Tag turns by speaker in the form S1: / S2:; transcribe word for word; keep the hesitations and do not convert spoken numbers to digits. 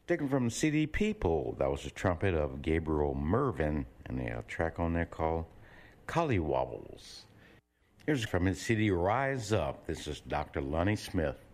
S1: Taken from the C D People, that was the trumpet of Gabriel Mervin, and they have a track on there called Collywobbles. Here's from his C D Rise Up. This is Doctor Lonnie Smith.